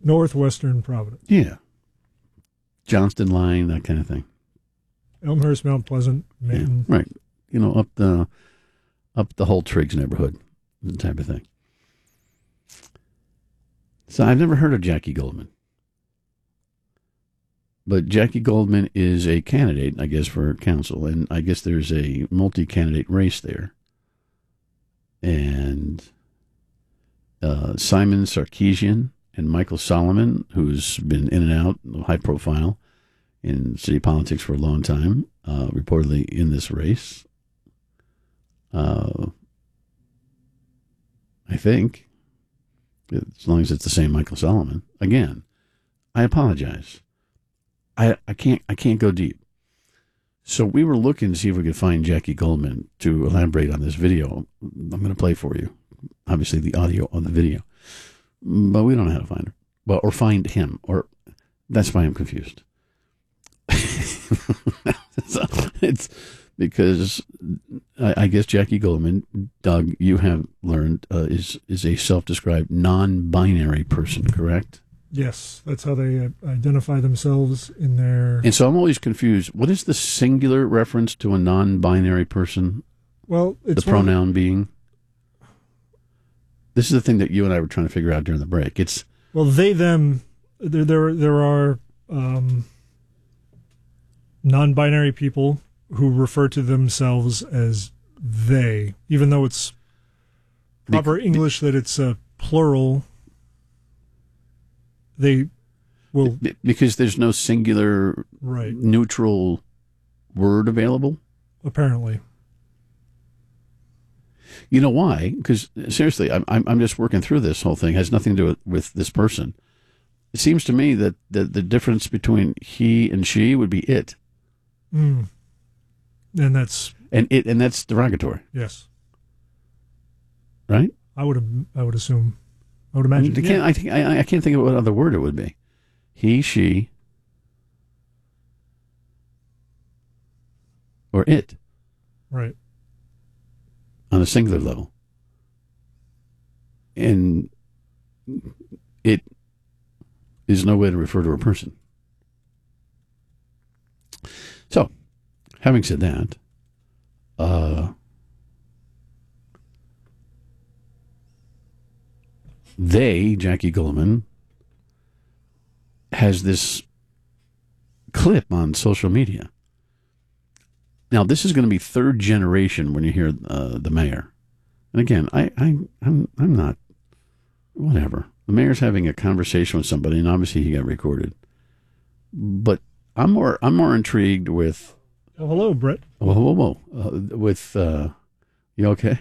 Northwestern Providence. Yeah. Johnston Line, that kind of thing. Elmhurst, Mount Pleasant, Maine. Yeah, right. Up the whole Triggs neighborhood, type of thing. So I've never heard of Jackie Goldman. But Jackie Goldman is a candidate, I guess, for council. And I guess there's a multi-candidate race there. And Simon Sarkeesian and Michael Solomon, who's been in and out, high profile in city politics for a long time, reportedly in this race. I think, as long as it's the same Michael Solomon. Again, I apologize. I can't go deep. So we were looking to see if we could find Jackie Goldman to elaborate on this video. I'm going to play for you, obviously the audio on the video, but we don't know how to find her, well, or find him, or that's why I'm confused. So it's because I guess Jackie Goldman, Doug, you have learned is a self-described non-binary person, correct? Yes, that's how they identify themselves in their... And so I'm always confused. What is the singular reference to a non-binary person? Well, it's the pronoun being? This is the thing that you and I were trying to figure out during the break. It's... Well, they, them, there are non-binary people who refer to themselves as they, even though it's proper English that it's a plural. They will... Because there's no singular neutral word available? Apparently. You know why? Because, seriously, I'm just working through this whole thing. It has nothing to do with this person. It seems to me that the difference between he and she would be it. Mm. And that's... And that's derogatory. Yes. Right? I would assume. I would imagine. I can't think of what other word it would be. He, she, or it. Right. On a singular level. And it is no way to refer to a person. So, having said that, Jackie Goldman, has this clip on social media. Now, this is going to be third generation when you hear the mayor. And again, I'm not, whatever. The mayor's having a conversation with somebody, and obviously he got recorded. But I'm more intrigued with. Oh, hello, Brett. Whoa. With you okay?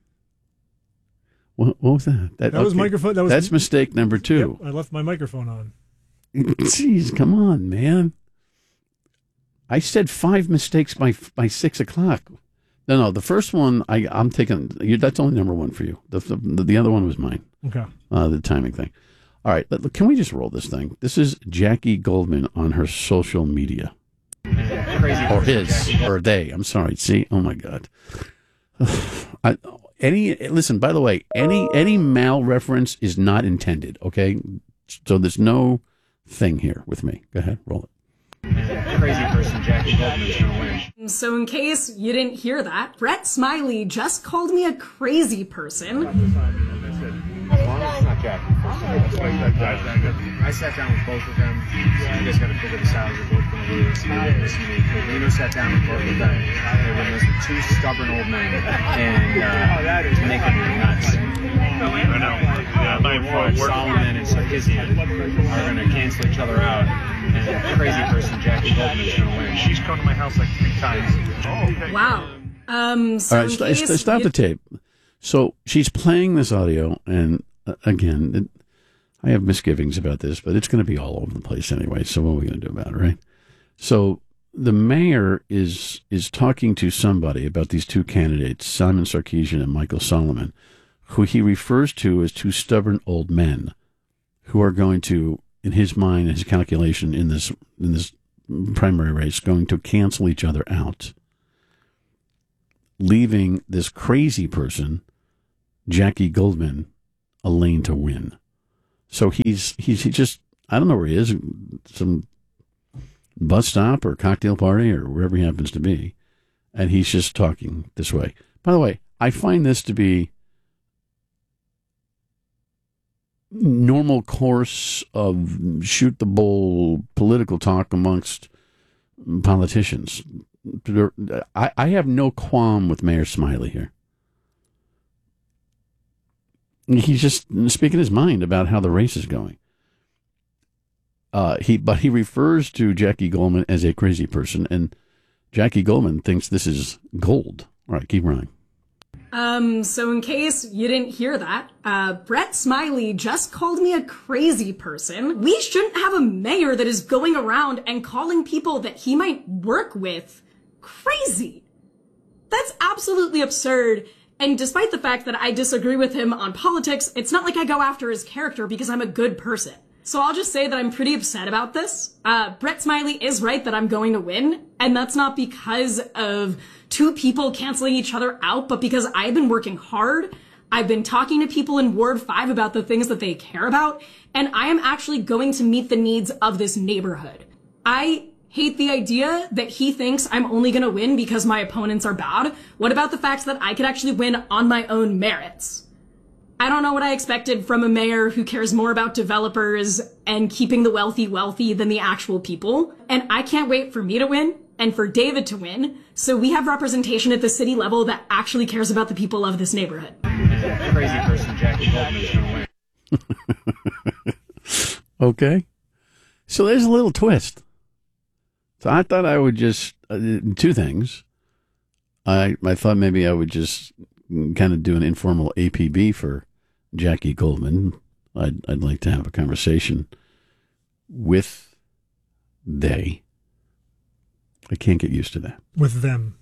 What was that? That was microphone. That's mistake number 2. Yep, I left my microphone on. Jeez, come on, man. I said 5 mistakes by 6 o'clock. No, the first one I'm taking. That's only number 1 for you. The other one was mine. Okay. The timing thing. All right, can we just roll this thing? This is Jackie Goldman on her social media. Crazy. Or his, or they. I'm sorry. See? Oh my God. Listen, by the way, any mal reference is not intended, okay? So there's no thing here with me. Go ahead, roll it. Crazy person, Jackie Goldman's gonna win. So in case you didn't hear that, Brett Smiley just called me a crazy person. It's not Jackie. I sat down with both of them. You guys got to figure this out. You're both going to lose. Lino sat down with both of them. They were those 2 stubborn old men, and it's making me nuts. I know. Yeah, Solomon and Sarkeesian are going to cancel each other out, and a crazy person, Jackie Goldman, is going to win. She's come to my house like 3 times. Oh, okay. Wow. So all right, stop the tape. So she's playing this audio, and again, I have misgivings about this, but it's going to be all over the place anyway, so what are we going to do about it, right? So the mayor is talking to somebody about these 2 candidates, Simon Sarkeesian and Michael Solomon, who he refers to as 2 stubborn old men who are going to, in his mind, his calculation in this primary race, going to cancel each other out, leaving this crazy person, Jackie Goldman, a lane to win. So he's just, I don't know where he is, some bus stop or cocktail party or wherever he happens to be, and he's just talking this way. By the way, I find this to be normal course of shoot the bull political talk amongst politicians. I have no qualm with Mayor Smiley here. He's just speaking his mind about how the race is going. But he refers to Jackie Goldman as a crazy person, and Jackie Goldman thinks this is gold. All right, keep running. So in case you didn't hear that, Brett Smiley just called me a crazy person. We shouldn't have a mayor that is going around and calling people that he might work with crazy. That's absolutely absurd. And despite the fact that I disagree with him on politics, it's not like I go after his character because I'm a good person. So I'll just say that I'm pretty upset about this. Brett Smiley is right that I'm going to win, and that's not because of two people canceling each other out, but because I've been working hard. I've been talking to people in Ward 5 about the things that they care about, and I am actually going to meet the needs of this neighborhood. I hate the idea that he thinks I'm only going to win because my opponents are bad. What about the fact that I could actually win on my own merits? I don't know what I expected from a mayor who cares more about developers and keeping the wealthy wealthy than the actual people. And I can't wait for me to win and for David to win, so we have representation at the city level that actually cares about the people of this neighborhood. Crazy person Jackie Goldman is going to win. Okay. So there's a little twist. So I thought I would just, two things. I thought maybe I would just kind of do an informal APB for Jackie Goldman. I'd like to have a conversation with they. I can't get used to that. With them.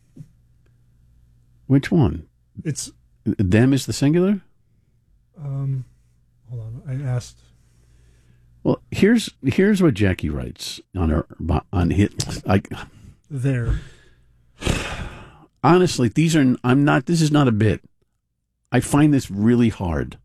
Which one? It's them is the singular? hold on. I asked. Well, here's what Jackie writes on his. There. Honestly, this is not a bit. I find this really hard.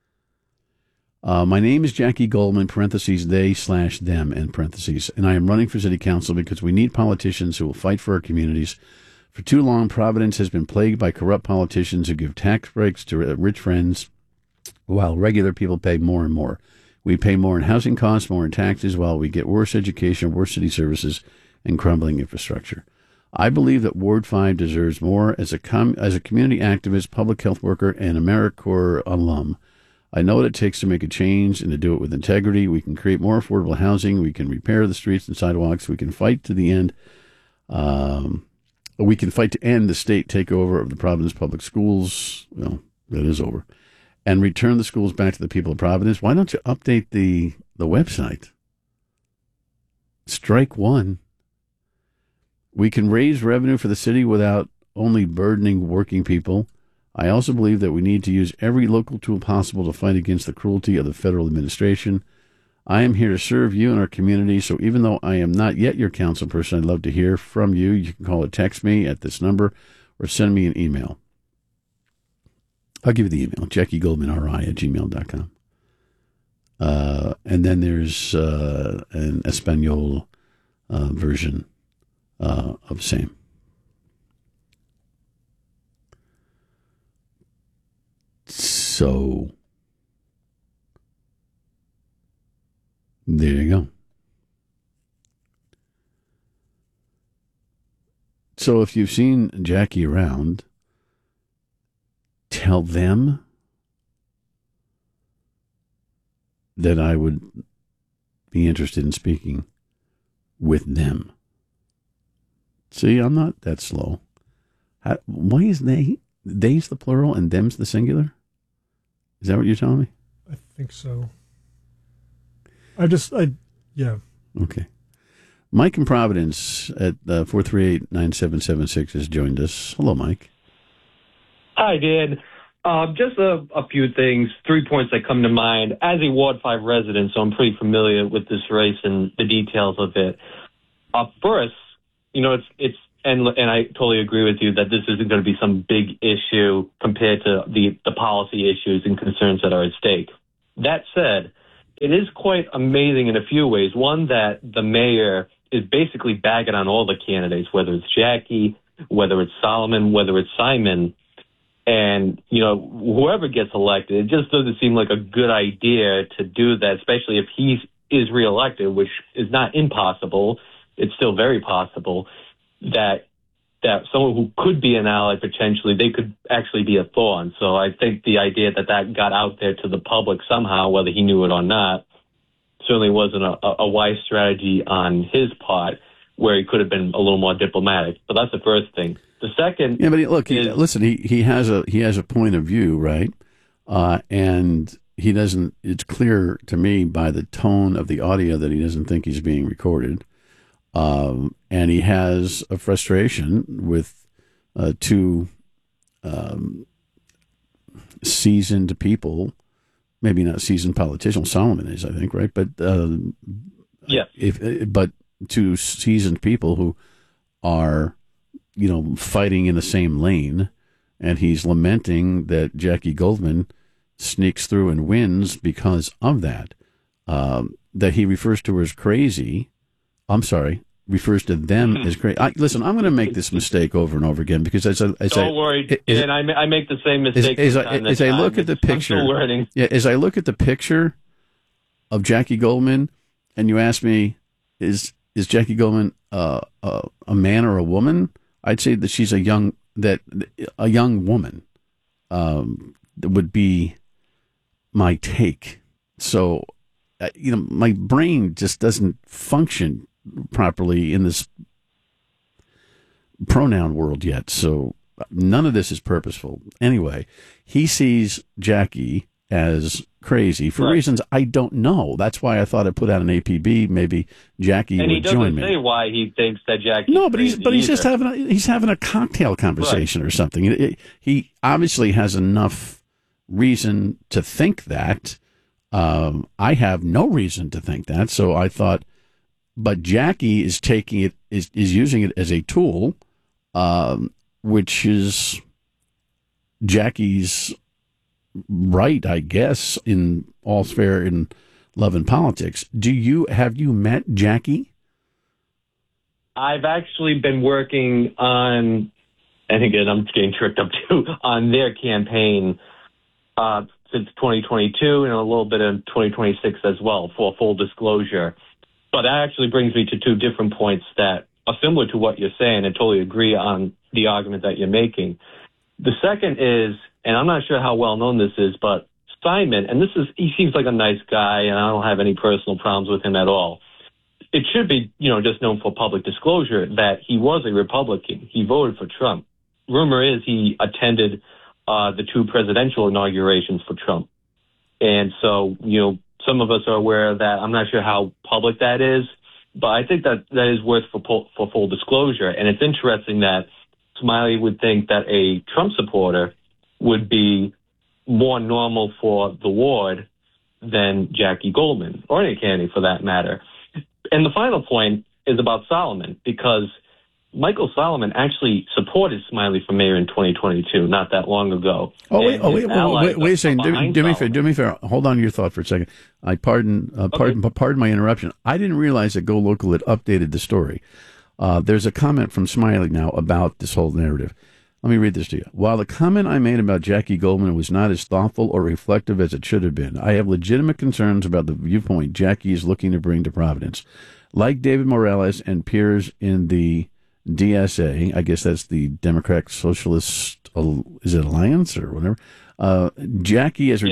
My name is Jackie Goldman, parentheses, they/them, end parentheses, and I am running for city council because we need politicians who will fight for our communities. For too long, Providence has been plagued by corrupt politicians who give tax breaks to rich friends while regular people pay more and more. We pay more in housing costs, more in taxes, while we get worse education, worse city services, and crumbling infrastructure. I believe that Ward 5 deserves more. As a community activist, public health worker, and AmeriCorps alum, I know what it takes to make a change and to do it with integrity. We can create more affordable housing. We can repair the streets and sidewalks. We can fight to the end. We can fight to end the state takeover of the Providence public schools. Well, that is over. And return the schools back to the people of Providence. Why don't you update the website? Strike one. We can raise revenue for the city without only burdening working people. I also believe that we need to use every local tool possible to fight against the cruelty of the federal administration. I am here to serve you and our community, so even though I am not yet your council person, I'd love to hear from you. You can call or text me at this number or send me an email. I'll give you the email, JackieGoldmanRI@gmail.com. And then there's an Espanol version of same. So there you go. So if you've seen Jackie around, tell them that I would be interested in speaking with them. See, I'm not that slow. Why is they's the plural and them's the singular? Is that what you're telling me? I think so. Yeah. Okay. Mike in Providence at 438-9776 has joined us. Hello, Mike. Hi, Dan. Just a few things, 3 points that come to mind. As a Ward 5 resident, so I'm pretty familiar with this race and the details of it. First, and I totally agree with you that this isn't going to be some big issue compared to the policy issues and concerns that are at stake. That said, it is quite amazing in a few ways. One, that the mayor is basically bagging on all the candidates, whether it's Jackie, whether it's Solomon, whether it's Simon. And, whoever gets elected, it just doesn't seem like a good idea to do that, especially if he is reelected, which is not impossible. It's still very possible that someone who could be an ally potentially, they could actually be a thorn. So I think the idea that got out there to the public somehow, whether he knew it or not, certainly wasn't a wise strategy on his part, where he could have been a little more diplomatic. But that's the first thing. The second, yeah, but look, listen, he has a point of view, right? And he doesn't. It's clear to me by the tone of the audio that he doesn't think he's being recorded. And he has a frustration with two seasoned people, maybe not seasoned politicians. Solomon is, I think, right? But yeah, but two seasoned people who are, fighting in the same lane, and he's lamenting that Jackie Goldman sneaks through and wins because of that. That he refers to her as crazy. I'm sorry, refers to them as crazy. Listen, I'm going to make this mistake over and over again because don't worry, and I make the same mistake as I look at the picture. I'm still learning. Yeah, as I look at the picture of Jackie Goldman, and you ask me, is Jackie Goldman a man or a woman? I'd say that she's a young woman. That would be my take. So, my brain just doesn't function properly in this pronoun world yet. So none of this is purposeful. Anyway, he sees Jackie as crazy for reasons I don't know. That's why I thought I'd put out an APB. Maybe Jackie would join me. And he doesn't say why he thinks that Jackie. No, but he's just having a cocktail conversation or something. He obviously has enough reason to think that. I have no reason to think that. So I thought, but Jackie is taking it, is using it as a tool, which is Jackie's right, I guess, in all's fair in love and politics. Have you met Jackie? I've actually been working on, and again, I'm getting tricked up too, on their campaign since 2022 and a little bit in 2026 as well, for full disclosure. But that actually brings me to two different points that are similar to what you're saying and totally agree on the argument that you're making. The second is, and I'm not sure how well known this is, but Simon, and he seems like a nice guy, and I don't have any personal problems with him at all. It should be, just known for public disclosure that he was a Republican. He voted for Trump. Rumor is he attended the two presidential inaugurations for Trump. And so, some of us are aware of that. I'm not sure how public that is, but I think that is worth for full disclosure. And it's interesting that Smiley would think that a Trump supporter would be more normal for the ward than Jackie Goldman, or any candidate for that matter. And the final point is about Solomon, because Michael Solomon actually supported Smiley for mayor in 2022, not that long ago. Wait a second. Do me a favor. Hold on to your thought for a second. Pardon my interruption. I didn't realize that Go Local had updated the story. There's a comment from Smiley now about this whole narrative. Let me read this to you. While the comment I made about Jackie Goldman was not as thoughtful or reflective as it should have been, I have legitimate concerns about the viewpoint Jackie is looking to bring to Providence. Like David Morales and peers in the DSA, I guess that's the Democratic Socialist, is it Alliance or whatever? Jackie has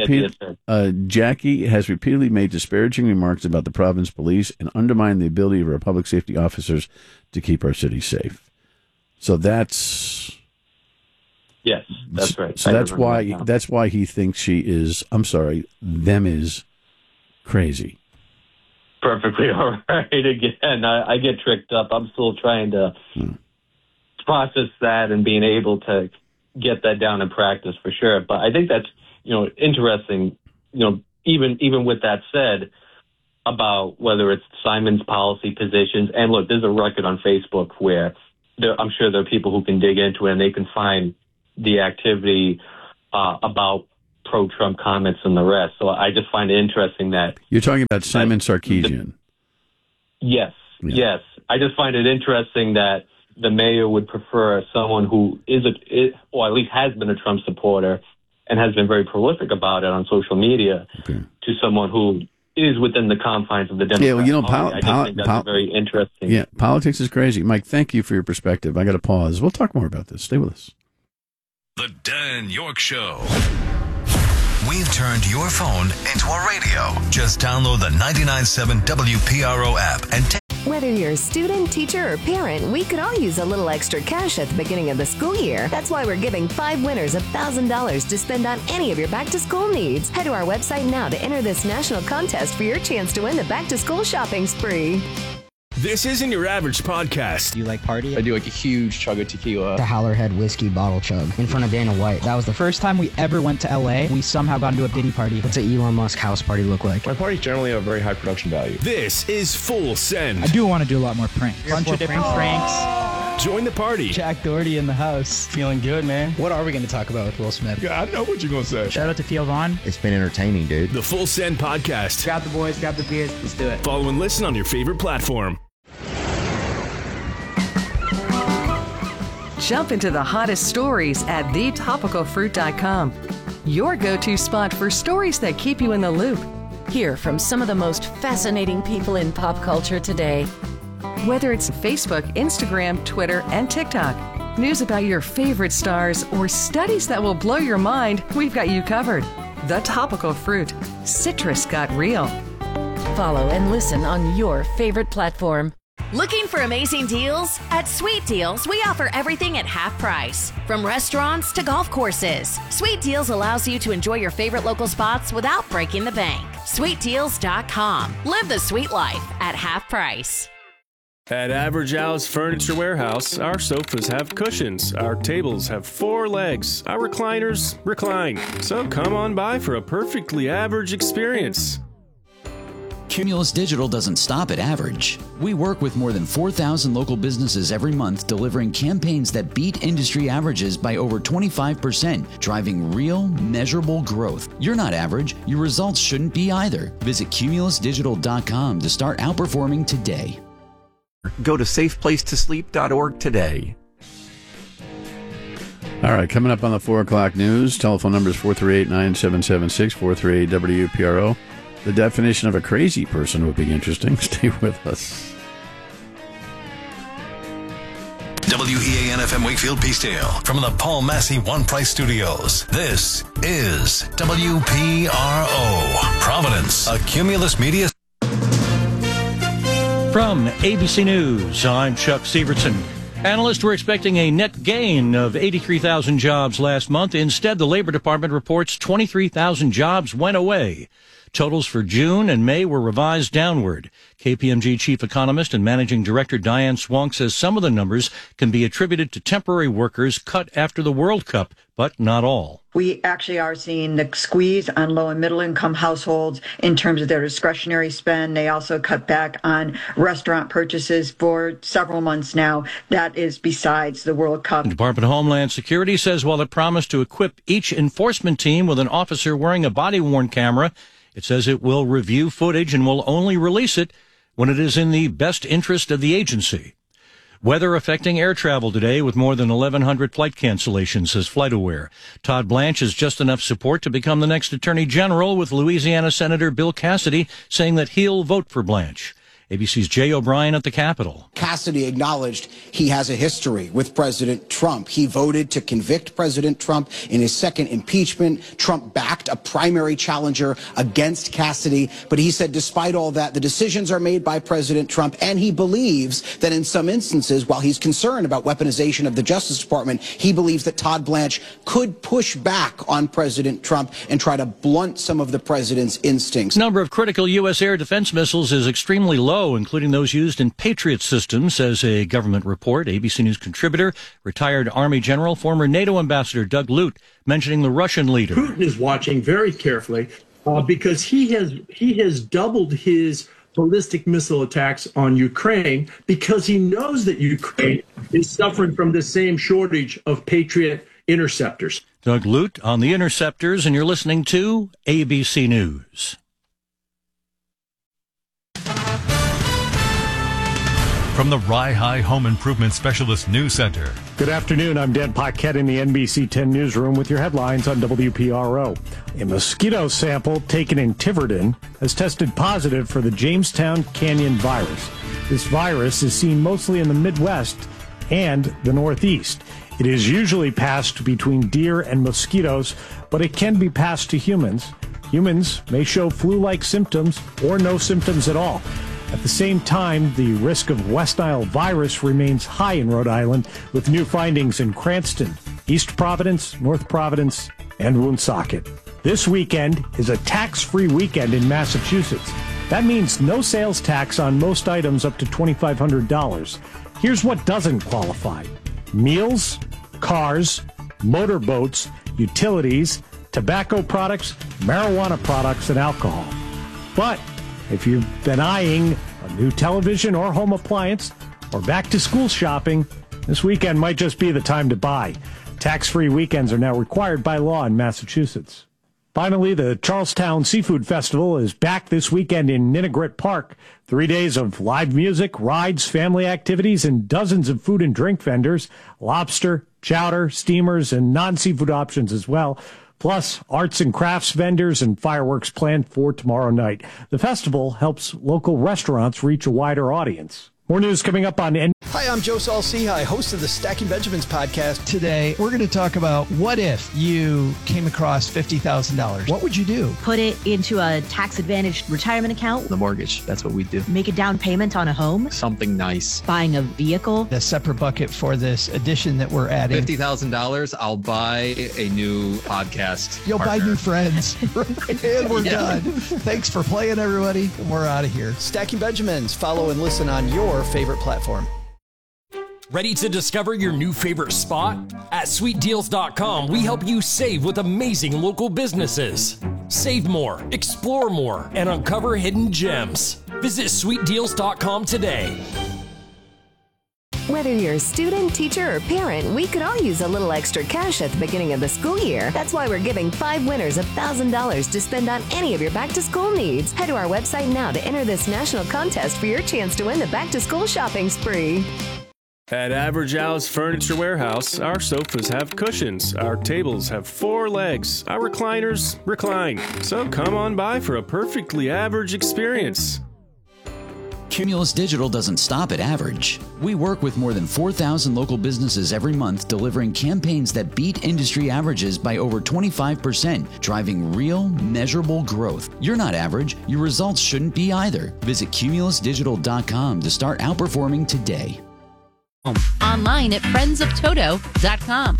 repeatedly made disparaging remarks about the Providence police and undermined the ability of our public safety officers to keep our city safe. So that's... Yes, that's right. So that's why he thinks she is, them is crazy. Perfectly all right. Again, I get tricked up. I'm still trying to process that and being able to get that down in practice for sure. But I think that's, interesting, even with that said, about whether it's Simon's policy positions. And look, there's a record on Facebook where I'm sure there are people who can dig into it and they can find the activity about pro-Trump comments than the rest. So I just find it interesting that... You're talking about Simon Sarkeesian. Yes. I just find it interesting that the mayor would prefer someone who or at least has been a Trump supporter and has been very prolific about it on social media to someone who is within the confines of the Democrat Party. I just think that's very interesting. Yeah, politics is crazy. Mike, thank you for your perspective. I got to pause. We'll talk more about this. Stay with us. The Dan York Show. We've turned your phone into a radio. Just download the 99.7 WPRO app and Whether you're a student, teacher, or parent, we could all use a little extra cash at the beginning of the school year. That's why we're giving 5 winners $1,000 to spend on any of your back-to-school needs. Head to our website now to enter this national contest for your chance to win the back-to-school shopping spree. This isn't your average podcast. Do you like party? I do like a huge chug of tequila. The Howlerhead whiskey bottle chug in front of Dana White. That was the first time we ever went to LA. We somehow got into a Diddy party. What's an Elon Musk house party look like? My parties generally have a very high production value. This is Full Send. I do want to do a lot more pranks. Bunch of different pranks. Join the party. Jack Doherty in the house. Feeling good, man. What are we going to talk about with Will Smith? Yeah, I know what you're going to say. Shout out to Theo Vaughn. It's been entertaining, dude. The Full Send podcast. Grab the boys, grab the beers. Let's do it. Follow and listen on your favorite platform. Jump into the hottest stories at thetopicalfruit.com. Your go-to spot for stories that keep you in the loop. Hear from some of the most fascinating people in pop culture today. Whether it's Facebook, Instagram, Twitter, and TikTok, news about your favorite stars, or studies that will blow your mind, we've got you covered. The Topical Fruit. Citrus got real. Follow and listen on your favorite platform. Looking for amazing deals? At Sweet Deals, we offer everything at half price. From restaurants to golf courses, Sweet Deals allows you to enjoy your favorite local spots without breaking the bank. SweetDeals.com. Live the sweet life at half price. At Average Al's Furniture Warehouse, our sofas have cushions, our tables have 4 legs, our recliners recline. So come on by for a perfectly average experience. Cumulus Digital doesn't stop at average. We work with more than 4,000 local businesses every month, delivering campaigns that beat industry averages by over 25%, driving real, measurable growth. You're not average. Your results shouldn't be either. Visit cumulusdigital.com to start outperforming today. Go to safeplacetosleep.org today. All right, coming up on the 4 o'clock news, telephone number is 438-9776, 438-WPRO. The definition of a crazy person would be interesting. Stay with us. WEAN-FM Wakefield Peacedale from the Paul Massey One Price Studios. This is WPRO, Providence, a Cumulus Media. From ABC News, I'm Chuck Severson. Analysts were expecting a net gain of 83,000 jobs last month. Instead, the Labor Department reports 23,000 jobs went away. Totals for June and May were revised downward. KPMG chief economist and managing director Diane Swonk says some of the numbers can be attributed to temporary workers cut after the World Cup, but not all. We actually are seeing the squeeze on low and middle income households in terms of their discretionary spend. They also cut back on restaurant purchases for several months now. That is besides the World Cup. The Department of Homeland Security says while it promised to equip each enforcement team with an officer wearing a body-worn camera, it says it will review footage and will only release it when it is in the best interest of the agency. Weather affecting air travel today with more than 1,100 flight cancellations, says FlightAware. Todd Blanche has just enough support to become the next Attorney General, with Louisiana Senator Bill Cassidy saying that he'll vote for Blanche. ABC's Jay O'Brien at the Capitol. Cassidy acknowledged he has a history with President Trump. He voted to convict President Trump in his second impeachment. Trump backed a primary challenger against Cassidy. But he said despite all that, the decisions are made by President Trump. And he believes that in some instances, while he's concerned about weaponization of the Justice Department, he believes that Todd Blanche could push back on President Trump and try to blunt some of the president's instincts. Number of critical U.S. air defense missiles is extremely low, including those used in Patriot systems, says a government report. ABC News contributor, retired Army General, former NATO Ambassador Doug Lute, mentioning the Russian leader. Putin is watching very carefully because he has doubled his ballistic missile attacks on Ukraine because he knows that Ukraine is suffering from the same shortage of Patriot interceptors. Doug Lute on The Interceptors, and you're listening to ABC News. From the Rye High Home Improvement Specialist News Center. Good afternoon. I'm Dan Paquette in the NBC 10 newsroom with your headlines on WPRO. A mosquito sample taken in Tiverton has tested positive for the Jamestown Canyon virus. This virus is seen mostly in the Midwest and the Northeast. It is usually passed between deer and mosquitoes, but it can be passed to humans. Humans may show flu-like symptoms or no symptoms at all. At the same time, the risk of West Nile virus remains high in Rhode Island, with new findings in Cranston, East Providence, North Providence, and Woonsocket. This weekend is a tax-free weekend in Massachusetts. That means no sales tax on most items up to $2,500. Here's what doesn't qualify: meals, cars, motorboats, utilities, tobacco products, marijuana products, and alcohol. But if you've been eyeing a new television or home appliance or back-to-school shopping, this weekend might just be the time to buy. Tax-free weekends are now required by law in Massachusetts. Finally, the Charlestown Seafood Festival is back this weekend in Ninigrit Park. 3 days of live music, rides, family activities, and dozens of food and drink vendors, lobster, chowder, steamers, and non-seafood options as well. Plus, arts and crafts vendors and fireworks planned for tomorrow night. The festival helps local restaurants reach a wider audience. More news coming up on Hi, I'm Joe Saul-Sehy, host of the Stacking Benjamins podcast. Today, we're going to talk about what if you came across $50,000. What would you do? Put it into a tax-advantaged retirement account. The mortgage. That's what we do. Make a down payment on a home. Something nice. Buying a vehicle. A separate bucket for this addition that we're adding. $50,000, I'll buy a new podcast. You'll partner. buy new friends. And we're done. Thanks for playing, everybody. And we're out of here. Stacking Benjamins. Follow and listen on your favorite platform. Ready to discover your new favorite spot? At sweetdeals.com, we help you save with amazing local businesses. Save more, explore more, and uncover hidden gems. Visit sweetdeals.com today. Whether you're a student, teacher, or parent, we could all use a little extra cash at the beginning of the school year. That's why we're giving 5 winners $1,000 to spend on any of your back-to-school needs. Head to our website now to enter this national contest for your chance to win the back-to-school shopping spree. At Average Al's Furniture Warehouse, our sofas have cushions, our tables have 4 legs, our recliners recline. So come on by for a perfectly average experience. Cumulus Digital doesn't stop at average. We work with more than 4,000 local businesses every month, delivering campaigns that beat industry averages by over 25%, driving real, measurable growth. You're not average. Your results shouldn't be either. Visit cumulusdigital.com to start outperforming today. Online at friendsoftoto.com.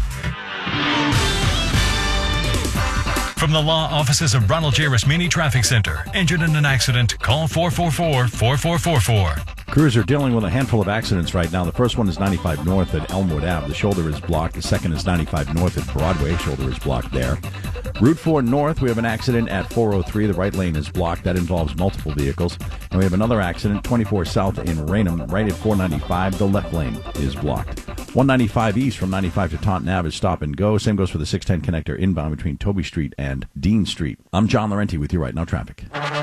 From the law offices of Ronald J. Rasmini Traffic Center. Injured in an accident? Call 444-4444. Crews are dealing with a handful of accidents right now. The first one is 95 North at Elmwood Ave. The shoulder is blocked. The second is 95 North at Broadway. Shoulder is blocked there. Route 4 North, we have an accident at 403. The right lane is blocked. That involves multiple vehicles. And we have another accident, 24 South in Raynham, right at 495. The left lane is blocked. 195 East from 95 to Taunton Ave is stop and go. Same goes for the 610 connector inbound between Toby Street and Dean Street. I'm John Laurenti with you right now, traffic.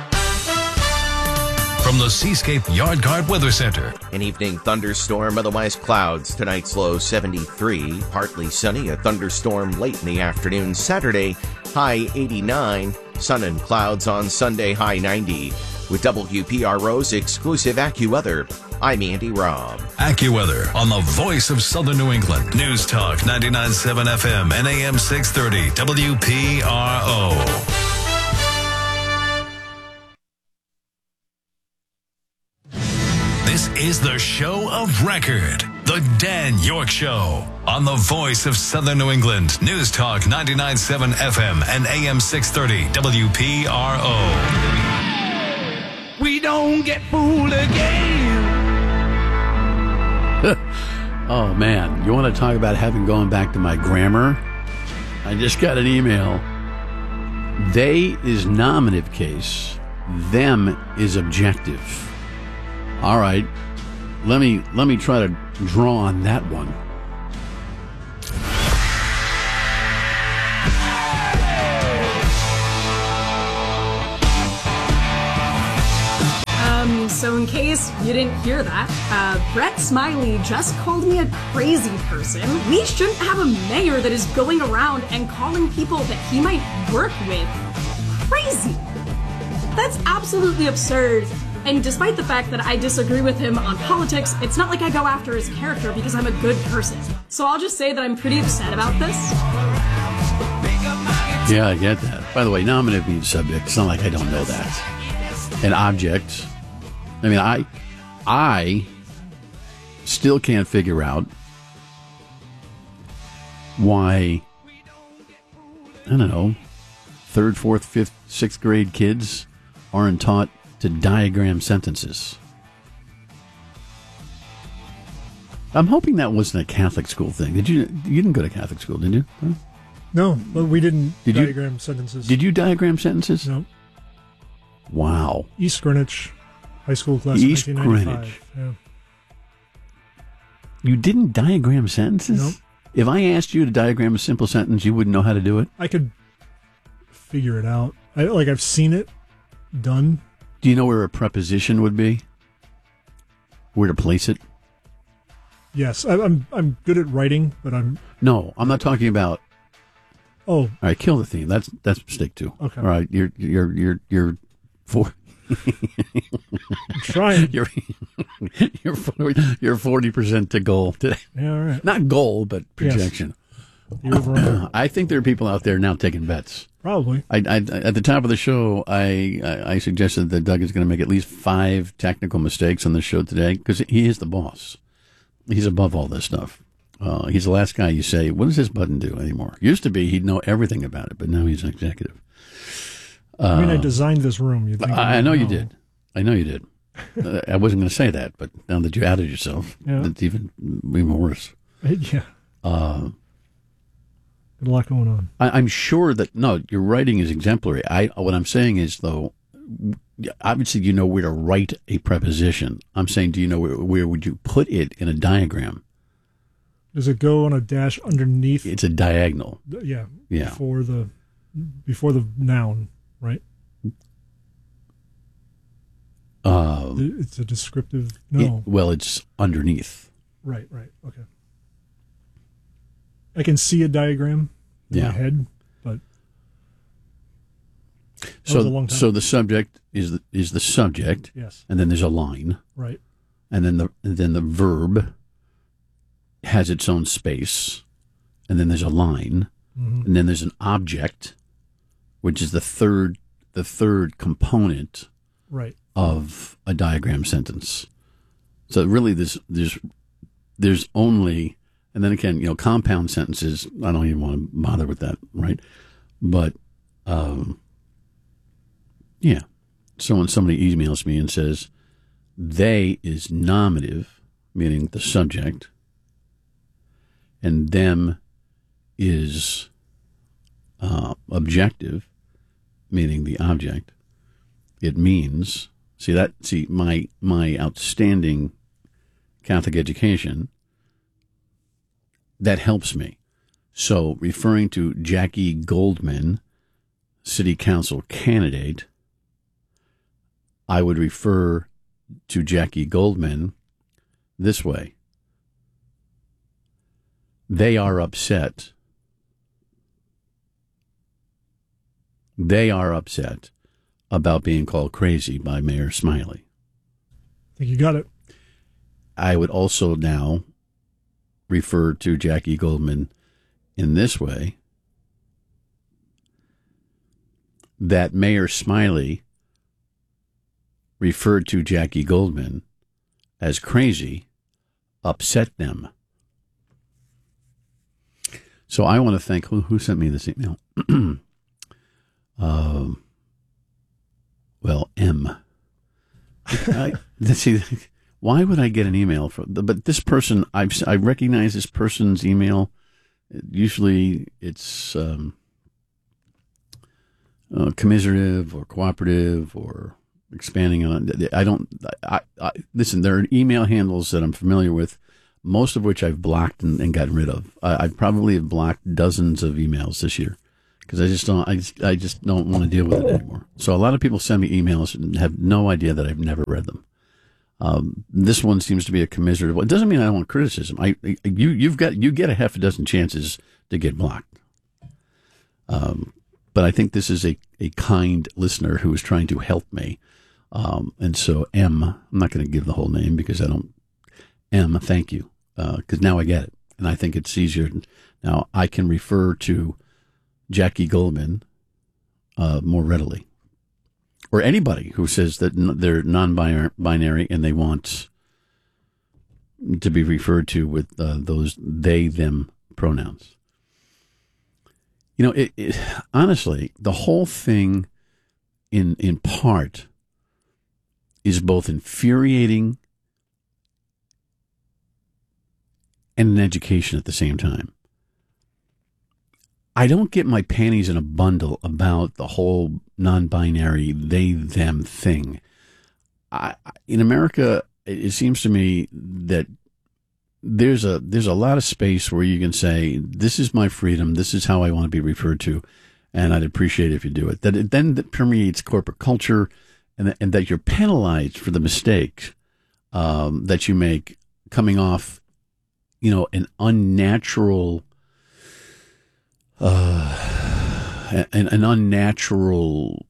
From the Seascape Yard Guard Weather Center. An evening thunderstorm, otherwise clouds. Tonight's low 73. Partly sunny, a thunderstorm late in the afternoon. Saturday, high 89. Sun and clouds on Sunday, high 90. With WPRO's exclusive AccuWeather, I'm Andy Robb. AccuWeather on the voice of Southern New England. News Talk 99.7 FM and AM 630 WPRO. This is the show of record, The Dan York Show, on the voice of Southern New England. News Talk 99.7 FM and AM 630 WPRO. We don't get fooled again. Oh, man. You want to talk about having gone back to my grammar? I just got an email. They is nominative case. Them is objective. All right. Let me try to draw on that one. So in case you didn't hear that, Brett Smiley just called me a crazy person. We shouldn't have a mayor that is going around and calling people that he might work with crazy. That's absolutely absurd. And despite the fact that I disagree with him on politics, it's not like I go after his character because I'm a good person. So I'll just say that I'm pretty upset about this. Yeah, I get that. By the way, now I'm going to be the subject. It's not like I don't know that. An object. I mean, I still can't figure out why, I don't know, 3rd, 4th, 5th, 6th grade kids aren't taught to diagram sentences. I'm hoping that wasn't a Catholic school thing. You didn't go to Catholic school, did you? Huh? No, but we didn't diagram sentences. Did you diagram sentences? No. Wow. East Greenwich High School class East of 1995. Greenwich. Yeah. You didn't diagram sentences? Nope. If I asked you to diagram a simple sentence, you wouldn't know how to do it? I could figure it out. I've seen it done. Do you know where a preposition would be? Where to place it? Yes, I'm good at writing, but I'm not talking about. Oh, all right, kill the theme. That's mistake 2. Okay, all right, you're four. I'm trying. You're 40% to goal today. Yeah, all right. Not goal, but projection. Yes. I think there are people out there now taking bets. Probably. At the top of the show, I suggested that Doug is going to make at least 5 technical mistakes on the show today because he is the boss. He's above all this stuff. He's the last guy you say, what does this button do anymore? Used to be he'd know everything about it, but now he's an executive. I designed this room. You'd think I know you did. I know you did. I wasn't going to say that, but now that you outed yourself, it's even worse. Yeah. Got a lot going on. I'm sure that, your writing is exemplary. What I'm saying is, though, obviously you know where to write a preposition. I'm saying, do you know where would you put it in a diagram? Does it go on a dash underneath? It's a diagonal. Yeah. Yeah. Before the noun, right? It's a descriptive. No. It's underneath. Right. Okay. I can see a diagram in my head, but that was a long time. So the subject is the subject. Yes. And then there's a line. Right. And then the verb has its own space, and then there's a line, and then there's an object, which is the third component, right, of a diagram sentence. So really, there's only, and then again, compound sentences. I don't even want to bother with that, right? But yeah. So when somebody emails me and says they is nominative, meaning the subject, and them is objective, meaning the object, it means, my outstanding Catholic education, that helps me. So referring to Jackie Goldman, city council candidate, I would refer to Jackie Goldman this way. They are upset. They are upset about being called crazy by Mayor Smiley. I think you got it. I would also now refer to Jackie Goldman in this way, that Mayor Smiley referred to Jackie Goldman as crazy, upset them. So I want to thank, who sent me this email? M. See, why would I get an email from? But this person, I recognize this person's email. Usually, it's commiserative or cooperative or expanding on. Listen. There are email handles that I'm familiar with, most of which I've blocked and gotten rid of. I probably have blocked dozens of emails this year because I just don't want to deal with it anymore. So a lot of people send me emails and have no idea that I've never read them. This one seems to be a commiserative one. It doesn't mean I don't want criticism. You get a half a dozen chances to get blocked. But I think this is a kind listener who is trying to help me. And so I'm not going to give the whole name because I don't. Thank you. Because now I get it. And I think it's easier. Now I can refer to Jackie Goldman more readily. Or anybody who says that they're non-binary and they want to be referred to with those they, them pronouns. You know, honestly, the whole thing in part is both infuriating and an education at the same time. I don't get my panties in a bundle about the whole non-binary they-them thing. In America, it seems to me that there's a lot of space where you can say, this is my freedom, this is how I want to be referred to, and I'd appreciate it if you do it. That permeates corporate culture, and that you're penalized for the mistakes that you make coming off, an unnatural... an unnatural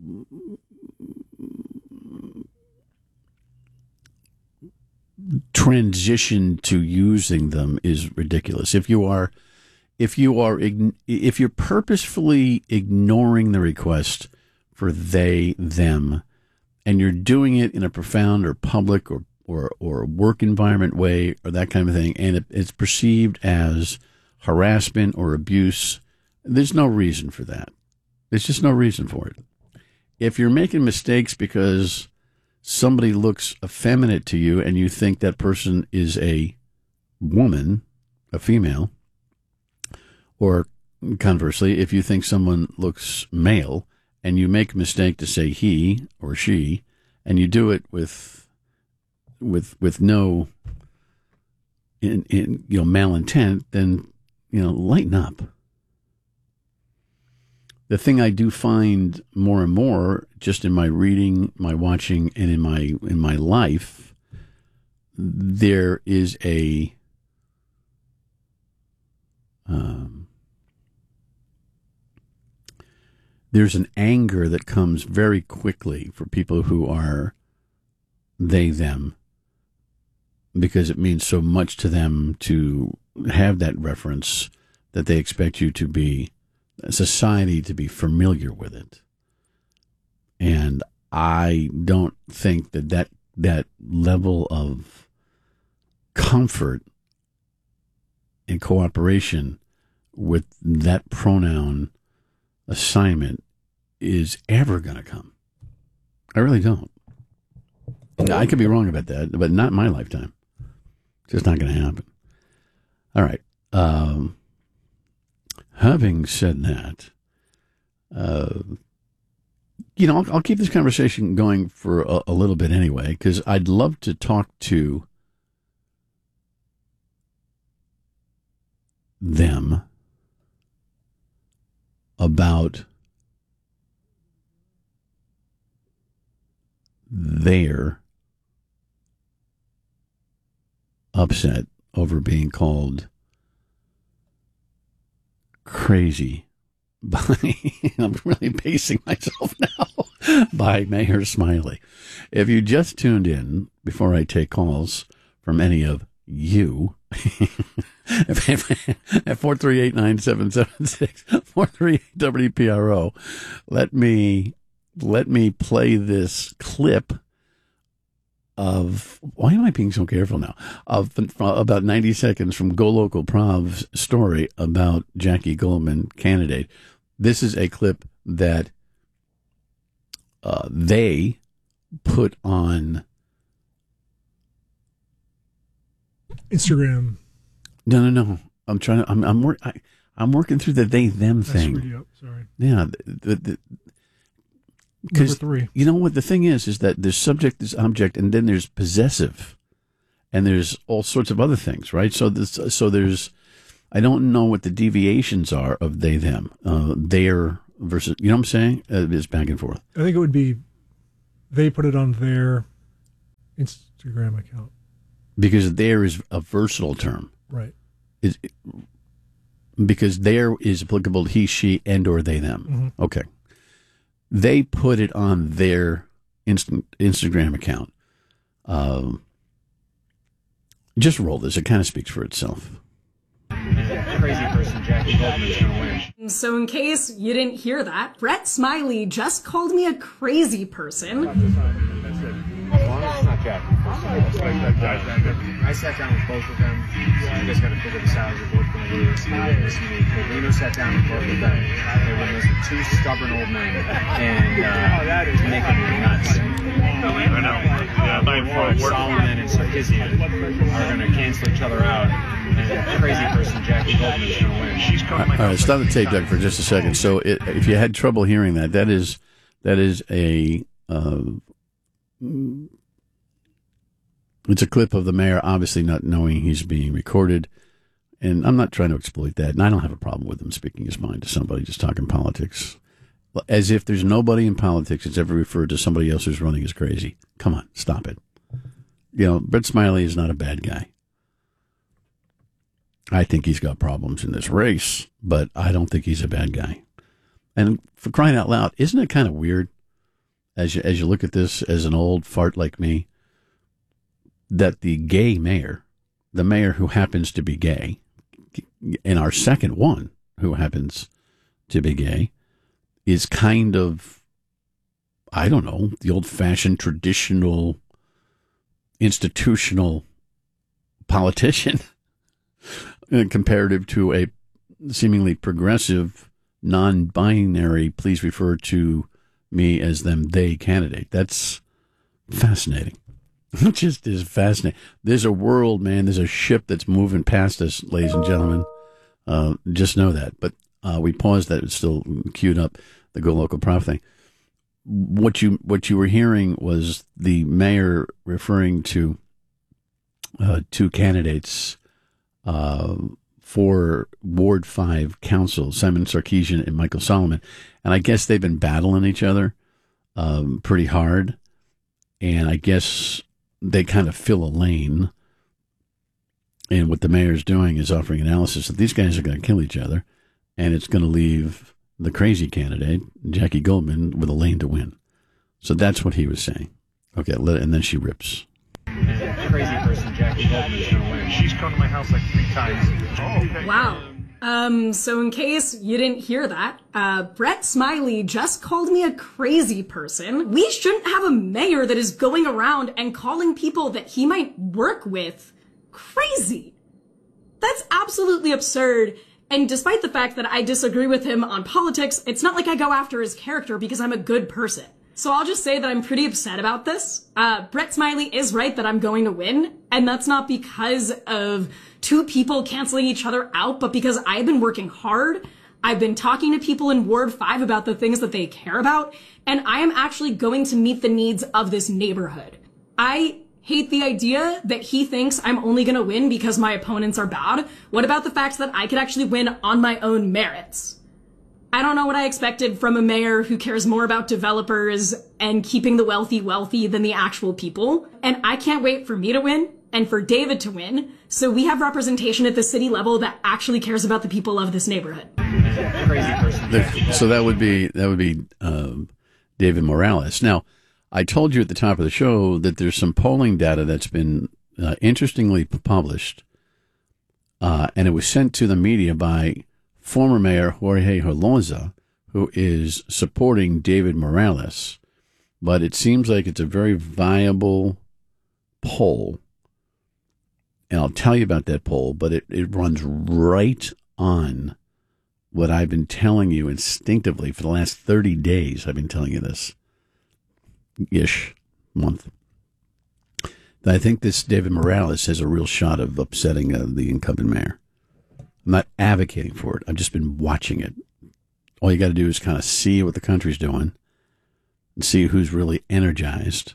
transition to using them is ridiculous. If you're purposefully ignoring the request for they, them, and you're doing it in a profound or public or work environment way or that kind of thing, and it's perceived as harassment or abuse, there's no reason for that. There's just no reason for it. If you're making mistakes because somebody looks effeminate to you and you think that person is a woman, a female, or conversely, if you think someone looks male and you make a mistake to say he or she, and you do it with no malintent, then lighten up. The thing I do find more and more, just in my reading, my watching, and in my life, there is there's an anger that comes very quickly for people who are they, them, because it means so much to them to have that reference that they expect you to be, society to be familiar with it. And I don't think that level of comfort and cooperation with that pronoun assignment is ever going to come. I really don't. I could be wrong about that, but not in my lifetime. It's just not going to happen. All right. Having said that, I'll keep this conversation going for a little bit anyway, because I'd love to talk to them about their upset over being called crazy by, I'm really pacing myself now, by Mayor Smiley. If you just tuned in, before I take calls from any of you, at 438-9776, 438-WPRO, let me play this clip of, why am I being so careful now, of about 90 seconds from Go Local Prov's story about Jackie Goldman, candidate. This is a clip that they put on Instagram. No. I'm trying to. I'm working through the they them thing. Yep, sorry. Yeah. Because you know what the thing is that there's subject, there's object, and then there's possessive, and there's all sorts of other things, right? So there's, I don't know what the deviations are of they them, their versus, what I'm saying? It's back and forth. I think it would be they put it on their Instagram account. Because there is a versatile term. Right. Because there is applicable to he, she, and or they, them. Mm-hmm. Okay. They put it on their Instagram account. Just roll this. It kind of speaks for itself. Crazy person, Jackie Goldman is going to win. So in case you didn't hear that, Brett Smiley just called me a crazy person. As long as it's not Jackie. I sat down with both of them. You guys got to figure this out. You're both going to lose. Reno sat down with both of them. They were those two stubborn old men. And making me nuts. I know. Yeah, Solomon and Sarkisian are going to cancel each other out. And crazy person, Jackie Goldman, is going to win. She's coming. All right, stop the tape, Doug, for just a second. So if you had trouble hearing that is a... it's a clip of the mayor obviously not knowing he's being recorded, and I'm not trying to exploit that, and I don't have a problem with him speaking his mind to somebody just talking politics. As if there's nobody in politics that's ever referred to somebody else who's running as crazy. Come on, stop it. Brett Smiley is not a bad guy. I think he's got problems in this race, but I don't think he's a bad guy. And for crying out loud, isn't it kind of weird as you look at this as an old fart like me, that the gay mayor, the mayor who happens to be gay, and our second one who happens to be gay, is kind of, I don't know, the old-fashioned, traditional, institutional politician comparative to a seemingly progressive, non-binary, please refer to me as them, they candidate. That's fascinating. It just is fascinating. There's a world, man. There's a ship that's moving past us, ladies and gentlemen. Just know that. But we paused that. It's still queued up, the Go Local Prof thing. What you were hearing was the mayor referring to two candidates for Ward 5 Council, Simon Sarkisian and Michael Solomon. And I guess they've been battling each other pretty hard. And I guess they kind of fill a lane. And what the mayor's doing is offering analysis that these guys are going to kill each other. And it's going to leave the crazy candidate, Jackie Goldman, with a lane to win. So that's what he was saying. Okay, and then she rips. Crazy person, Jackie Goldman, is going to win. She's come to my house like 3 times. Oh, okay. Wow. So in case you didn't hear that, Brett Smiley just called me a crazy person. We shouldn't have a mayor that is going around and calling people that he might work with crazy. That's absolutely absurd. And despite the fact that I disagree with him on politics, it's not like I go after his character because I'm a good person. So I'll just say that I'm pretty upset about this. Brett Smiley is right that I'm going to win, and that's not because of two people canceling each other out, but because I've been working hard. I've been talking to people in Ward 5 about the things that they care about, and I am actually going to meet the needs of this neighborhood. I hate the idea that he thinks I'm only going to win because my opponents are bad. What about the fact that I could actually win on my own merits? I don't know what I expected from a mayor who cares more about developers and keeping the wealthy wealthy than the actual people. And I can't wait for me to win and for David to win, so we have representation at the city level that actually cares about the people of this neighborhood. So that would be David Morales. Now, I told you at the top of the show that there's some polling data that's been interestingly published, and it was sent to the media by former Mayor Jorge Holoza, who is supporting David Morales. But it seems like it's a very viable poll. And I'll tell you about that poll, but it runs right on what I've been telling you instinctively for the last 30 days. I've been telling you this ish month. I think this David Morales has a real shot of upsetting the incumbent mayor. I'm not advocating for it. I've just been watching it. All you got to do is kind of see what the country's doing and see who's really energized.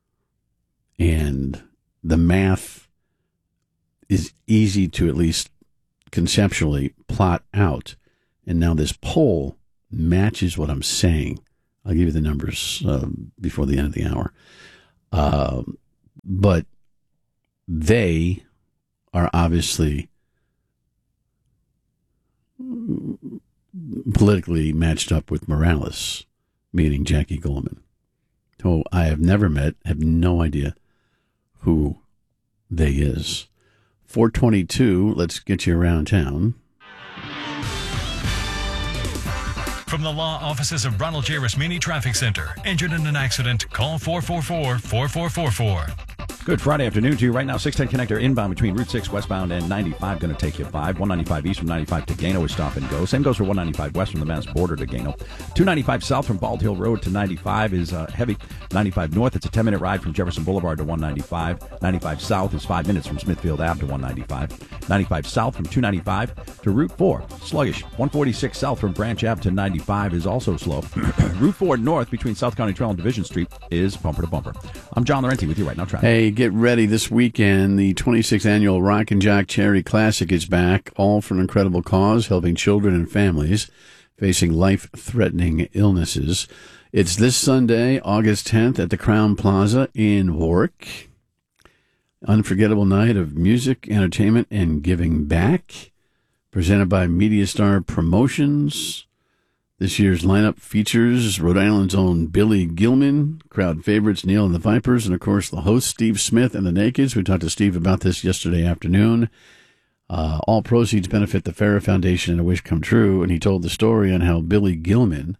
And the math is easy to at least conceptually plot out. And now this poll matches what I'm saying. I'll give you the numbers before the end of the hour. but they are obviously politically matched up with Morales, meaning Jackie Goldman, who I have never met, have no idea who they is. 422, let's get you around town. From the law offices of Ronald J. Rasmini Traffic Center. Injured in an accident? Call 444-4444. Good Friday afternoon to you. Right now, 610 connector inbound between Route 6 westbound and 95, going to take you 5. 195 east from 95 to Gano is stop and go. Same goes for 195 west from the Mass border to Gano. 295 south from Bald Hill Road to 95 is heavy. 95 north, it's a 10-minute ride from Jefferson Boulevard to 195. 95 south is 5 minutes from Smithfield Ave to 195. 95 south from 295 to Route 4, sluggish. 146 south from Branch Ave to 95 is also slow. Route 4 north between South County Trail and Division Street is bumper to bumper. I'm John Laurenti with you right now, traffic. Hey, get ready this weekend. The 26th annual Rock and Jock Charity Classic is back, all for an incredible cause, helping children and families facing life-threatening illnesses. It's this Sunday, August 10th, at the Crown Plaza in Warwick. Unforgettable night of music, entertainment, and giving back, presented by Media Star Promotions. This year's lineup features Rhode Island's own Billy Gilman, crowd favorites Neil and the Vipers, and, of course, the host Steve Smith and the Nakeds. We talked to Steve about this yesterday afternoon. All proceeds benefit the Farrah Foundation and A Wish Come True, and he told the story on how Billy Gilman,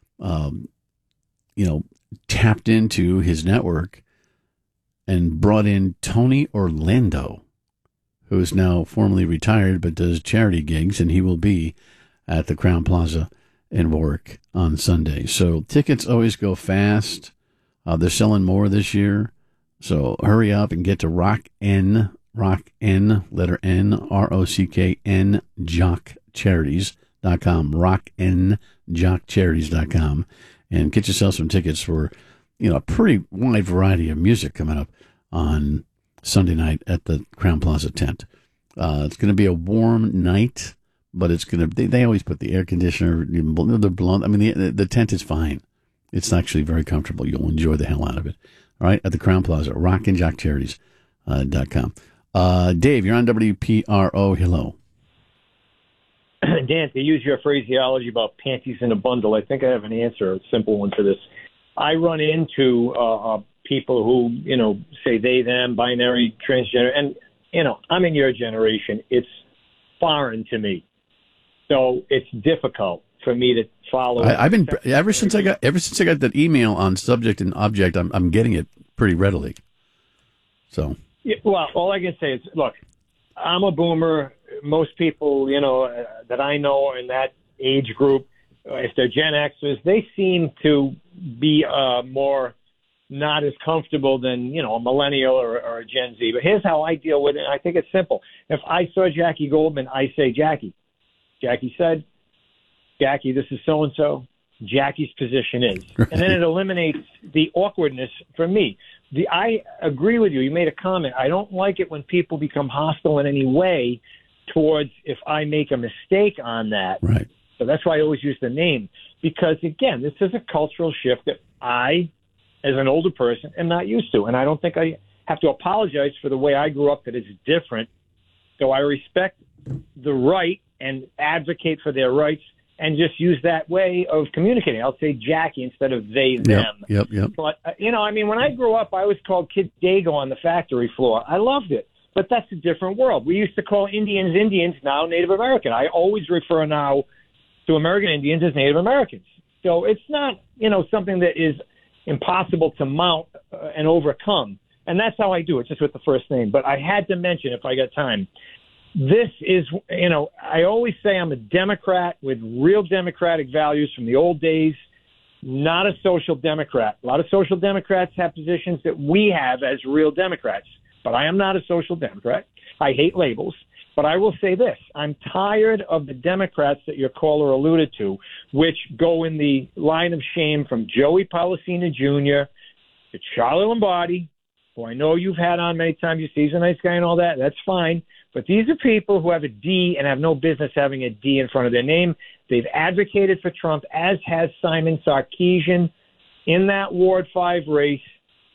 tapped into his network and brought in Tony Orlando, who is now formally retired but does charity gigs, and he will be at the Crown Plaza in Warwick on Sunday. So tickets always go fast. They're selling more this year. So hurry up and get to Rock N, letter N, ROCKN, jockcharities.com, rocknjockcharities.com, and get yourself some tickets for, a pretty wide variety of music coming up on Sunday night at the Crown Plaza tent. It's going to be a warm night, but it's going to, they always put the air conditioner, they're blown. I mean, the tent is fine. It's actually very comfortable. You'll enjoy the hell out of it. All right, at the Crown Plaza, rocknjockcharities.com. Dave, you're on WPRO. Hello. Dan, to use your phraseology about panties in a bundle, I think I have an answer, a simple one for this. I run into people who, say they, them, binary, transgender, and, I'm in your generation. It's foreign to me. So it's difficult for me to follow. I've been ever since I got that email on subject and object. I'm getting it pretty readily. So yeah, well, all I can say is, look, I'm a boomer. Most people, that I know in that age group, if they're Gen Xers, they seem to be more not as comfortable than a millennial or a Gen Z. But here's how I deal with it. I think it's simple. If I saw Jackie Goldman, I say Jackie. Jackie said, Jackie, this is so-and-so. Jackie's position is. Right. And then it eliminates the awkwardness for me. I agree with you. You made a comment. I don't like it when people become hostile in any way towards if I make a mistake on that. Right. So that's why I always use the name. Because, again, this is a cultural shift that I, as an older person, am not used to. And I don't think I have to apologize for the way I grew up that is different. So I respect the right and advocate for their rights and just use that way of communicating. I'll say Jackie instead of they, them. Yep. But, when I grew up, I was called Kid Dago on the factory floor. I loved it. But that's a different world. We used to call Indians, now Native American. I always refer now to American Indians as Native Americans. So it's not, something that is impossible to mount and overcome. And that's how I do it, just with the first name. But I had to mention, if I got time, this is, I always say I'm a Democrat with real democratic values from the old days, not a social Democrat. A lot of social Democrats have positions that we have as real Democrats, but I am not a social Democrat. I hate labels, but I will say this. I'm tired of the Democrats that your caller alluded to, which go in the line of shame from Joey Policina Jr. to Charlie Lombardi, who I know you've had on many times. You see he's a nice guy and all that. That's fine. But these are people who have a D and have no business having a D in front of their name. They've advocated for Trump, as has Simon Sarkeesian in that Ward 5 race.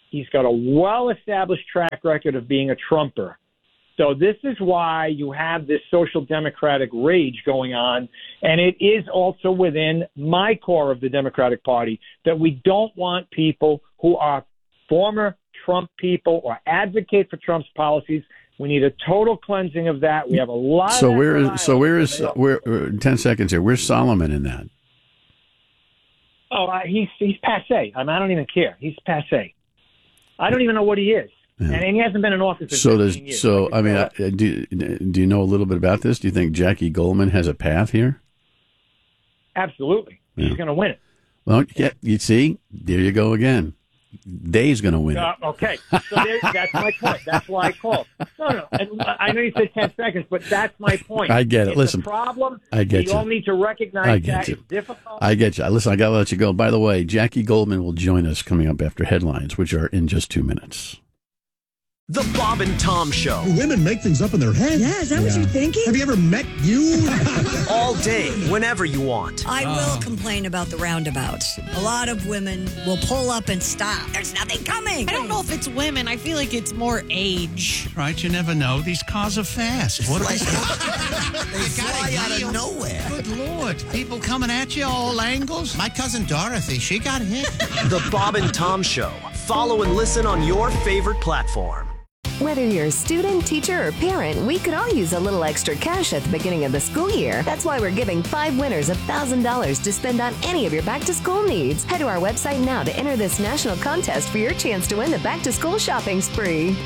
He's got a well-established track record of being a Trumper. So this is why you have this social democratic rage going on, and it is also within my core of the Democratic Party that we don't want people who are former Trump people or advocate for Trump's policies. We need a total cleansing of that. We have a lot. So where is 10 seconds here? Where's Solomon in that? Oh, he's passé. I don't even care. He's passé. I don't even know what he is, and he hasn't been in office for 15 years. Do you know a little bit about this? Do you think Jackie Goldman has a path here? Absolutely. He's going to win it. Well, yeah, you see, there you go again. Day's going to win it. Okay, so that's my point. That's why I called. No. And I know you said 10 seconds, but that's my point. I get it. Listen, a problem. I get you. You all need to recognize that it's difficult. I get you. Listen, I got to let you go. By the way, Jackie Goldman will join us coming up after headlines, which are in just 2 minutes. The Bob and Tom Show. Women make things up in their head. Yeah, is that what you're thinking? Have you ever met you? All day, whenever you want. I will complain about the roundabouts. A lot of women will pull up and stop. There's nothing coming. I don't know if it's women. I feel like it's more age. Right, you never know. These cars are fast. What they fly out of nowhere. Good Lord. People coming at you all angles. My cousin Dorothy, she got hit. The Bob and Tom Show. Follow and listen on your favorite platform. Whether you're a student, teacher, or parent, we could all use a little extra cash at the beginning of the school year. That's why we're giving 5 winners $1,000 to spend on any of your back-to-school needs. Head to our website now to enter this national contest for your chance to win the back-to-school shopping spree.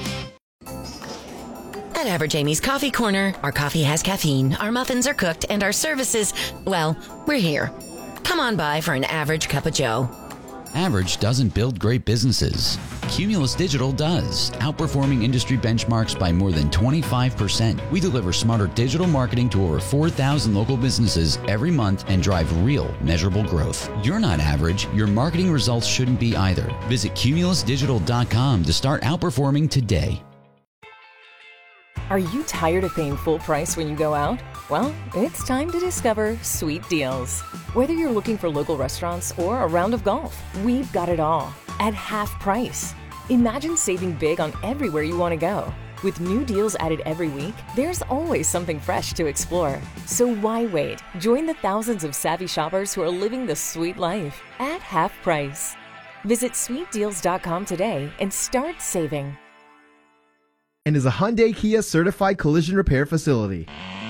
At Average Amy's Coffee Corner, our coffee has caffeine, our muffins are cooked, and our services, well, we're here. Come on by for an average cup of joe. Average doesn't build great businesses. Cumulus Digital does, outperforming industry benchmarks by more than 25%. We deliver smarter digital marketing to over 4,000 local businesses every month and drive real, measurable growth. You're not average. Your marketing results shouldn't be either. Visit cumulusdigital.com to start outperforming today. Are you tired of paying full price when you go out? Well, it's time to discover Sweet Deals. Whether you're looking for local restaurants or a round of golf, we've got it all at half price. Imagine saving big on everywhere you want to go. With new deals added every week, there's always something fresh to explore. So why wait? Join the thousands of savvy shoppers who are living the sweet life at half price. Visit sweetdeals.com today and start saving. And is a Hyundai Kia certified collision repair facility.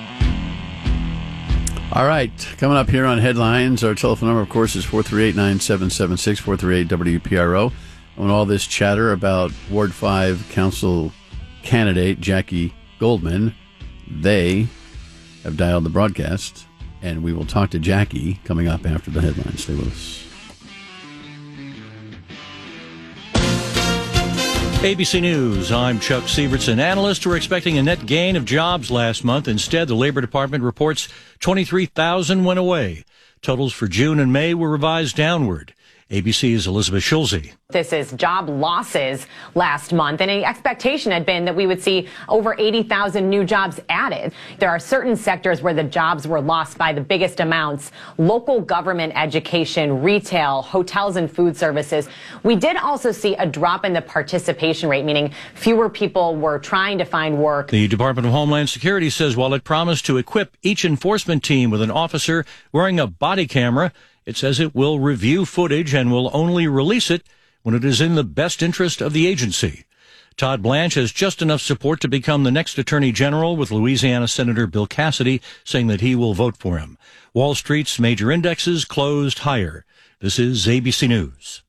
All right, coming up here on Headlines, our telephone number, of course, is 438-9776, 438-WPRO. On all this chatter about Ward 5 Council candidate Jackie Goldman, they have dialed the broadcast, and we will talk to Jackie coming up after the headlines. Stay with us. ABC News, I'm Chuck Sievertson. Analysts were expecting a net gain of jobs last month. Instead, the Labor Department reports 23,000 went away. Totals for June and May were revised downward. ABC's Elizabeth Schulze. This is job losses last month, and the expectation had been that we would see over 80,000 new jobs added. There are certain sectors where the jobs were lost by the biggest amounts: local government, education, retail, hotels, and food services. We did also see a drop in the participation rate, meaning fewer people were trying to find work. The Department of Homeland Security says while it promised to equip each enforcement team with an officer wearing a body camera, it says it will review footage and will only release it when it is in the best interest of the agency. Todd Blanche has just enough support to become the next Attorney General, with Louisiana Senator Bill Cassidy saying that he will vote for him. Wall Street's major indexes closed higher. This is ABC News.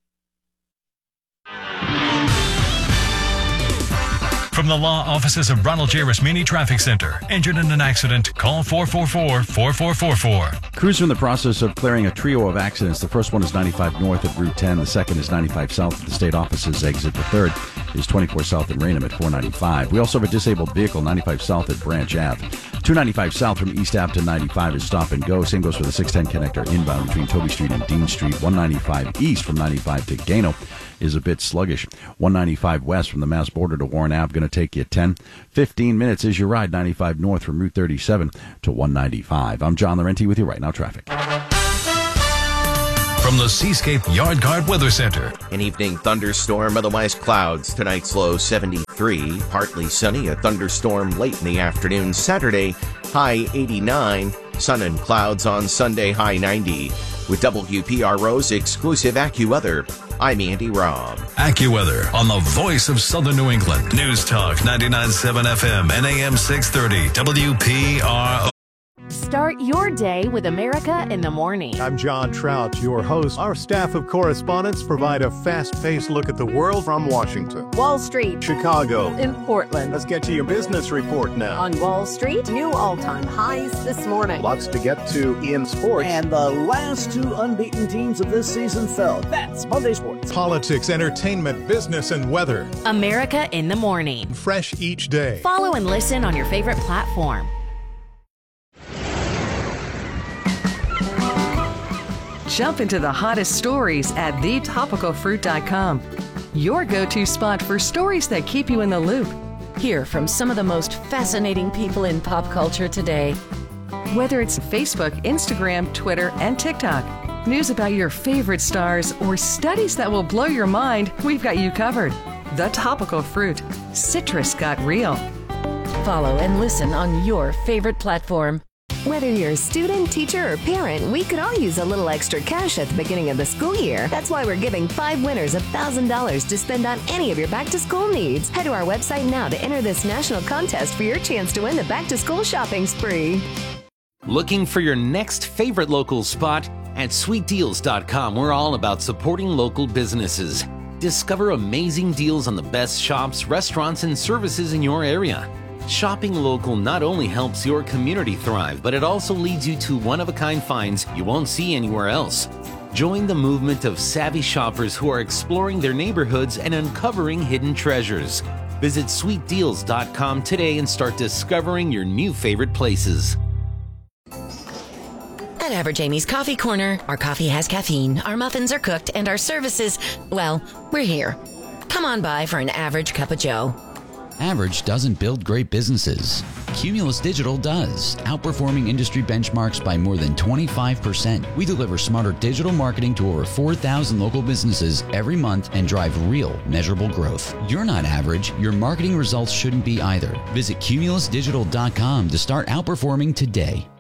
From the law offices of Ronald J. Rasmini Traffic Center. Injured in an accident? Call 444-4444. Crews are in the process of clearing a trio of accidents. The first one is 95 north at Route 10. The second is 95 south at the state offices exit. The third is 24 south at Raynham at 495. We also have a disabled vehicle, 95 south at Branch Ave. 295 south from East Ave to 95 is stop and go. Same goes for the 610 connector inbound between Toby Street and Dean Street. 195 east from 95 to Gano is a bit sluggish. 195 west from the Mass border to Warren Ave, going to take you 10-15 minutes as you ride 95 north from Route 37 to 195. I'm John Laurenti with you right now. Traffic. From the Seascape Yard Guard Weather Center. An evening thunderstorm, otherwise clouds. Tonight's low 73. Partly sunny, a thunderstorm late in the afternoon. Saturday, high 89. Sun and clouds on Sunday, high 90. With WPRO's exclusive AccuWeather, I'm Andy Robb. AccuWeather on the voice of Southern New England. News Talk 99.7 FM and AM 630 WPRO. Start your day with America in the Morning. I'm John Trout, your host. Our staff of correspondents provide a fast-paced look at the world from Washington, Wall Street, Chicago, in Portland. Let's get to your business report now. On Wall Street, new all-time highs this morning. Lots to get to in sports. And the last two unbeaten teams of this season fell. That's Monday Sports. Politics, entertainment, business, and weather. America in the Morning. Fresh each day. Follow and listen on your favorite platform. Jump into the hottest stories at thetopicalfruit.com. Your go-to spot for stories that keep you in the loop. Hear from some of the most fascinating people in pop culture today. Whether it's Facebook, Instagram, Twitter, and TikTok, news about your favorite stars, or studies that will blow your mind, we've got you covered. The Topical Fruit. Citrus got real. Follow and listen on your favorite platform. Whether you're a student, teacher, or parent, we could all use a little extra cash at the beginning of the school year. That's why we're giving 5 winners $1,000 to spend on any of your back-to-school needs. Head to our website now to enter this national contest for your chance to win the back-to-school shopping spree. Looking for your next favorite local spot? At sweetdeals.com, we're all about supporting local businesses. Discover amazing deals on the best shops, restaurants, and services in your area. Shopping local not only helps your community thrive, but it also leads you to one-of-a-kind finds you won't see anywhere else. Join the movement of savvy shoppers who are exploring their neighborhoods and uncovering hidden treasures. Visit sweetdeals.com today and start discovering your new favorite places. At Average Amy's Coffee Corner, our coffee has caffeine, our muffins are cooked, and our services, well, we're here. Come on by for an average cup of joe. Average doesn't build great businesses. Cumulus Digital does, outperforming industry benchmarks by more than 25%. We deliver smarter digital marketing to over 4,000 local businesses every month and drive real, measurable growth. You're not average. Your marketing results shouldn't be either. Visit cumulusdigital.com to start outperforming today.